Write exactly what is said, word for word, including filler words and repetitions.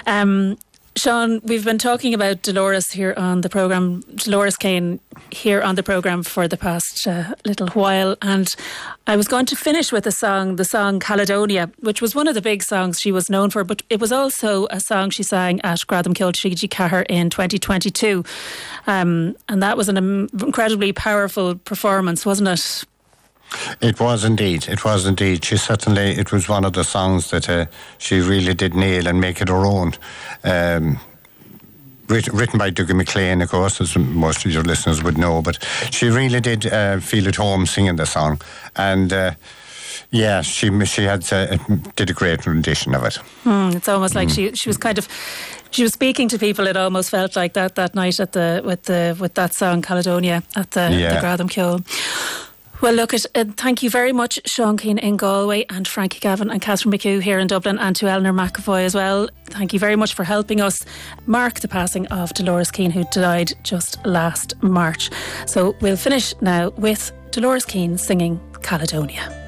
Um, Sean, we've been talking about Dolores here on the programme, Dolores Kane here on the programme for the past uh, little while, and I was going to finish with a song, the song Caledonia, which was one of the big songs she was known for, but it was also a song she sang at Gratham Kiltrigi Cahir in twenty twenty-two, um, and that was an um, incredibly powerful performance, wasn't it? It was indeed. It was indeed. She certainly, it was one of the songs that uh, she really did nail and make it her own. Um, written, written by Dougie MacLean, of course, as most of your listeners would know, but she really did uh, feel at home singing the song. And uh, yeah, she she had uh, did a great rendition of it. Mm, it's almost like mm. she she was kind of. She was speaking to people. It almost felt like that that night at the with the with that song Caledonia at the, yeah. the Gratham Kill. Well, look, at, uh, thank you very much, Sean Keane in Galway, and Frankie Gavin and Catherine McHugh here in Dublin, and to Eleanor McAvoy as well. Thank you very much for helping us mark the passing of Dolores Keane, who died just last March. So we'll finish now with Dolores Keane singing Caledonia.